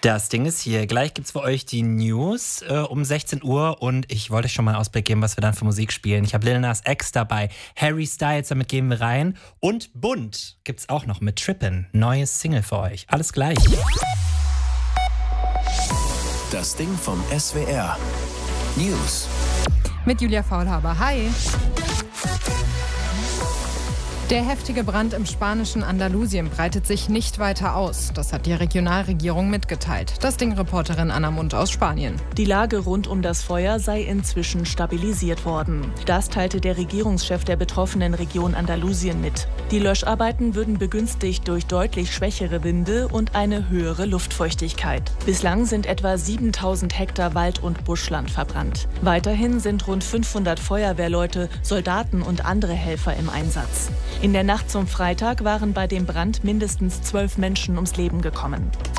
Das Ding ist hier, gleich gibt's für euch die News um 16 Uhr und ich wollte euch schon mal einen Ausblick geben, was wir dann für Musik spielen. Ich habe Lil Nas X dabei, Harry Styles, damit gehen wir rein und Bunt gibt's auch noch mit Trippin', neues Single für euch. Alles gleich. Das Ding vom SWR. News. Mit Julia Faulhaber. Hi. Der heftige Brand im spanischen Andalusien breitet sich nicht weiter aus. Das hat die Regionalregierung mitgeteilt. Das Ding-Reporterin Anna Mund aus Spanien. Die Lage rund um das Feuer sei inzwischen stabilisiert worden. Das teilte der Regierungschef der betroffenen Region Andalusien mit. Die Löscharbeiten würden begünstigt durch deutlich schwächere Winde und eine höhere Luftfeuchtigkeit. Bislang sind etwa 7000 Hektar Wald- und Buschland verbrannt. Weiterhin sind rund 500 Feuerwehrleute, Soldaten und andere Helfer im Einsatz. In der Nacht zum Freitag waren bei dem Brand mindestens 12 Menschen ums Leben gekommen.